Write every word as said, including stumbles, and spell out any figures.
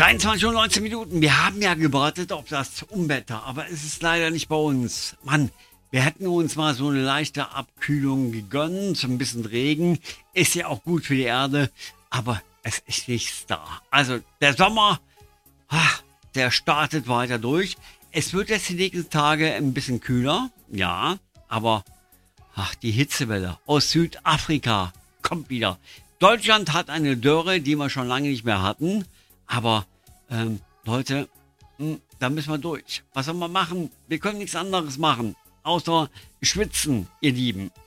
dreiundzwanzig Uhr neunzehn Minuten. Wir haben ja gewartet auf das Unwetter, aber es ist leider nicht bei uns. Mann, wir hätten uns mal so eine leichte Abkühlung gegönnt, so ein bisschen Regen. Ist ja auch gut für die Erde, aber es ist nichts da. Also der Sommer, ach, der startet weiter durch. Es wird jetzt die nächsten Tage ein bisschen kühler, ja, aber ach, die Hitzewelle aus Südafrika kommt wieder. Deutschland hat eine Dürre, die wir schon lange nicht mehr hatten. Aber, ähm, Leute, mh, da müssen wir durch. Was soll man machen? Wir können nichts anderes machen, außer schwitzen, ihr Lieben.